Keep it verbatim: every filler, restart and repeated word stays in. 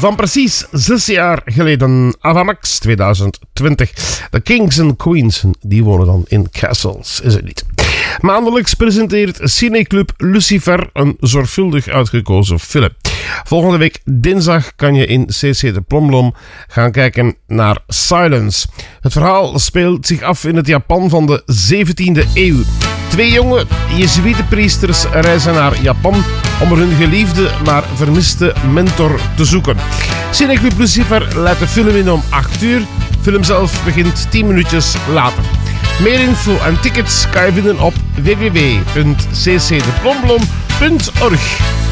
Van precies zes jaar geleden, Avamax tweeduizend twintig. De Kings and Queens, die wonen dan in Castles, is het niet. Maandelijks presenteert Cineclub Lucifer een zorgvuldig uitgekozen film. Volgende week dinsdag kan je in C C de Plomblom gaan kijken naar Silence. Het verhaal speelt zich af in het Japan van de zeventiende eeuw. Twee jonge jezuïetenpriesters reizen naar Japan om er hun geliefde maar vermiste mentor te zoeken. Cineclub Lucifer leidt de film in om acht uur. De film zelf begint tien minuutjes later. Meer info en tickets kan je vinden op w w w punt c c de plomblom punt org.